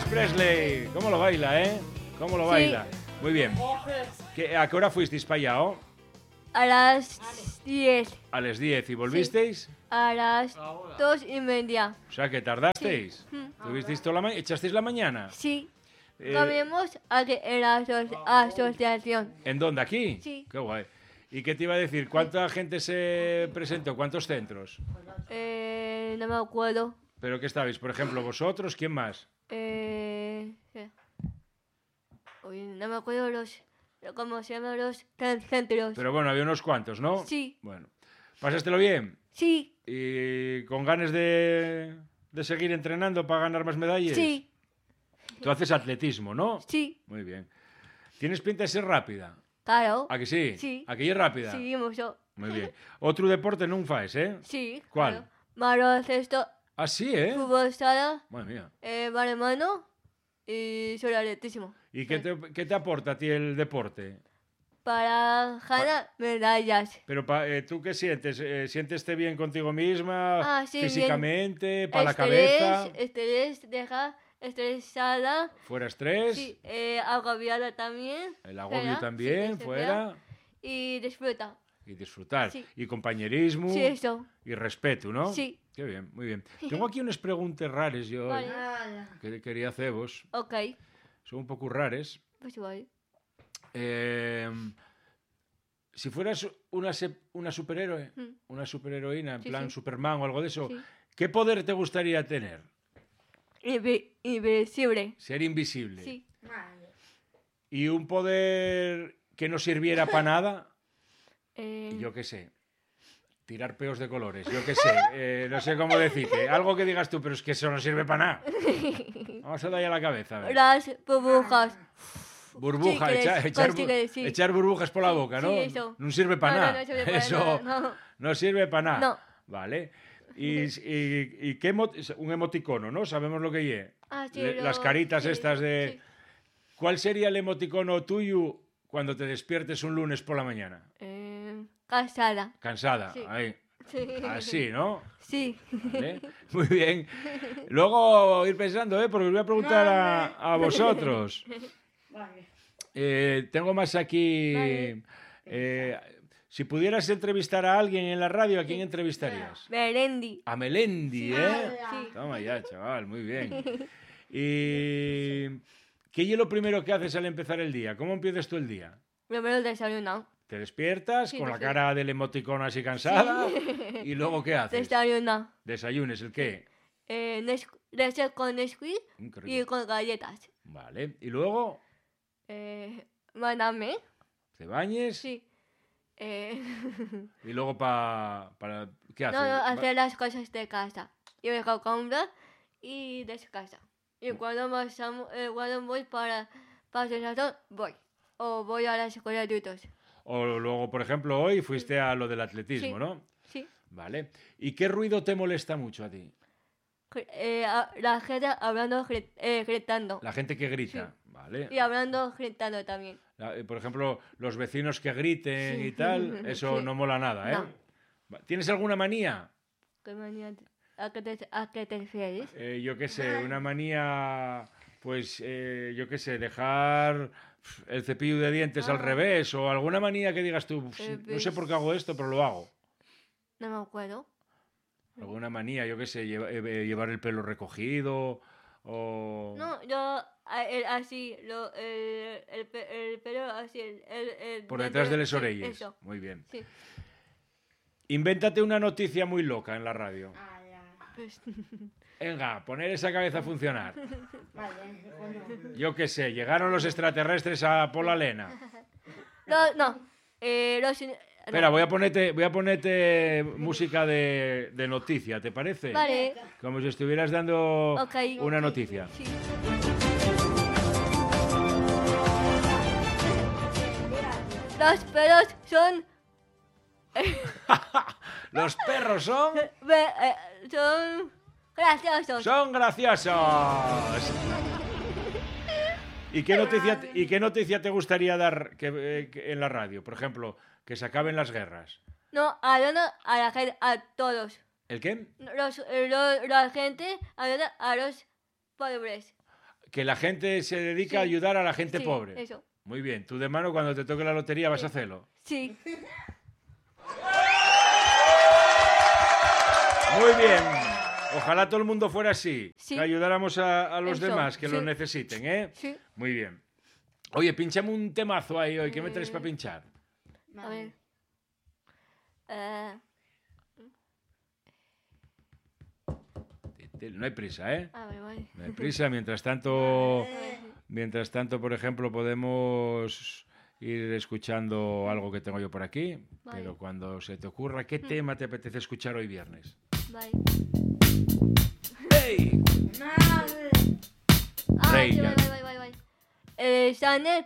Presley. ¿Cómo lo baila, eh? ¿Cómo lo baila? Muy bien. ¿A qué hora fuisteis para allá, oh? A las 10. A las 10. ¿Y volvisteis? A las 2:30. O sea, que tardasteis. Sí. ¿Tuvisteis toda la mañana? ¿Echasteis la mañana? Sí. Comimos aquí en la asociación. ¿En dónde? ¿Aquí? Sí. Qué guay. ¿Y qué te iba a decir? ¿Cuánta gente se presentó? ¿Cuántos centros? No me acuerdo. ¿Pero qué estabais? Por ejemplo, vosotros, ¿quién más? Uy, no me acuerdo cómo se llaman los centros. Pero bueno, había unos cuantos, ¿no? Sí. Bueno. ¿Pasástelo bien? Sí. ¿Y con ganas de seguir entrenando para ganar más medallas? Sí. Tú haces atletismo, ¿no? Sí. Muy bien. ¿Tienes pinta de ser rápida? Claro. ¿A que sí? Sí. ¿A que es rápida? Sí, mucho. Muy bien. Otro deporte non fas, eh? Sí. ¿Cuál? Claro. Baloncesto, Ah, sí, ¿eh? fútbol sala, Madre mía. balonmano y sobre atletismo. ¿Y qué te aporta a ti el deporte? Para ganar medallas. Pero ¿tú qué sientes? ¿Sientes-te bien contigo misma? Ah, sí, físicamente, para la cabeza. Estrés, deja estresada. ¿Fuera estrés? Sí, agobiada también. El agobio fuera, también, sí, fuera. Y disfruta. Y disfrutar. Sí. Y compañerismo. Sí, eso. Y respeto, ¿no? Sí. Qué bien, muy bien. Tengo aquí unas preguntas raras yo Vale. que quería haceros. Ok. Son un poco raras. Pues vale. Si fueras una superhéroe, una superheroína, en Sí, plan sí. Superman o algo de eso, Sí. ¿qué poder te gustaría tener? Invisible. Ser invisible. Sí. ¿Y un poder que no sirviera para nada? Yo qué sé. Tirar peos de colores, yo qué sé. No sé cómo decirte. Algo que digas tú, pero es que eso no sirve para nada. Vamos a darle a la cabeza. A ver. Las burbujas. Burbuja, Chicles, sí. echar burbujas por la boca, ¿no? Sí, eso. No sirve para No, nada. no sirve para Eso nada, no sirve para nada. No. Vale. ¿Y qué un emoticono, ¿no? Sabemos lo que es. Ah, sí, Las caritas sí, estas de... sí. ¿Cuál sería el emoticono tuyo cuando te despiertes un lunes por la mañana? Casada. Cansada. Sí. Ahí. Sí. Así, ¿no? Sí. ¿Vale? Muy bien. Luego ir pensando, porque os voy a preguntar a vosotros. Tengo más aquí. Vale. Si pudieras entrevistar a alguien en la radio, ¿a quién entrevistarías? Melendi. A Melendi, ¿eh? Sí. Toma ya, chaval, muy bien. ¿Y qué es lo primero que haces al empezar el día? ¿Cómo empiezas tú el día? Primero desayuno. ¿Te despiertas Sí, con la sí. cara del emoticono así cansada? ¿Y luego qué haces? Desayuno. ¿Desayunes el qué? Leche con Nesquik Qué y rico. con galletas. Vale. ¿Y luego Maname. te bañes? Sí. ¿Y luego qué haces? No, hacer las cosas de casa. Y me comprar y descansa. Y cuando voy para asociación, voy. O voy a la escuela de adultos. O luego, por ejemplo, hoy fuiste a lo del atletismo, Sí. ¿no? Sí. Vale. ¿Y qué ruido te molesta mucho a ti? La gente hablando, gritando. La gente que grita. Vale. Y hablando, gritando también. Por ejemplo, los vecinos que griten Sí. y tal, eso Sí. no mola nada, ¿eh? No. ¿Tienes alguna manía? ¿Qué manía? ¿A qué te refieres? Yo qué sé, una manía, pues, yo qué sé, dejar el cepillo de dientes al revés o alguna manía que digas tú, no sé por qué hago esto, pero lo hago. No me acuerdo. Alguna manía, yo qué sé, llevar el pelo recogido o... No, yo así, el pelo así, Por detrás de las sí, orellas. eso. Muy bien. Sí. Invéntate una noticia muy loca en la radio. Pues, Venga, poner esa cabeza a funcionar. Yo qué sé, llegaron los extraterrestres a Pola Lena. no. Espera, voy a ponerte música de noticia, ¿te parece? Vale. Como si estuvieras dando Ok. una noticia. Sí. Los perros son... Los perros son son graciosos. ¡Son graciosos! ¿Y qué noticia te gustaría dar que en la radio? Por ejemplo, que se acaben las guerras. No, hablando a la gente, a todos. ¿El qué? La gente ayuda a los pobres. Que la gente se dedica a ayudar a la gente Sí, pobre. eso. Muy bien. Tú de mano, cuando te toque la lotería, vas a hacerlo. Sí. Muy bien. Ojalá todo el mundo fuera así. Sí. Que ayudáramos a los Eso, demás que lo sí. necesiten, ¿eh? Sí. Muy bien. Oye, pinchame un temazo ahí hoy. ¿Qué me traes para pinchar? A ver. No hay prisa, ¿eh? A ver, vale. No hay prisa. Mientras tanto, por ejemplo, podemos ir escuchando algo que tengo yo por aquí. Vale. Pero cuando se te ocurra, ¿qué tema te apetece escuchar hoy viernes? Vale. ¡Hey! Rey, Sí, ya. vale. Sane,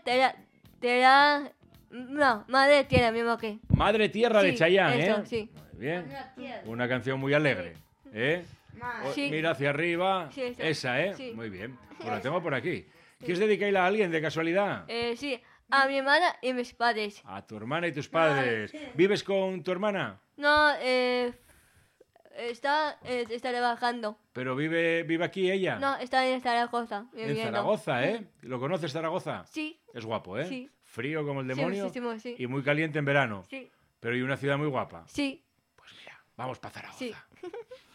no, madre tierra, mismo que. Madre Tierra de Sí, Chayanne, eso, ¿eh? sí. Muy bien. Una canción muy alegre, ¿eh? Sí. Mira hacia arriba. Sí, esa. Esa, ¿eh? Sí. Muy bien. Pues la tengo por aquí. ¿Quieres dedicarla a alguien de casualidad? Sí, a mi hermana y mis padres. A tu hermana y tus padres. ¿Vives con tu hermana? No, está trabajando. ¿Pero vive aquí ella? No, está en Zaragoza. En viviendo. Zaragoza, ¿eh? ¿Lo conoces, Zaragoza? Sí, Es guapo, ¿eh? Sí. Frío como el sí, demonio muchísimo, sí. y muy caliente en verano. Sí, Pero y una ciudad muy guapa. sí, Pues mira, vamos para Zaragoza. sí.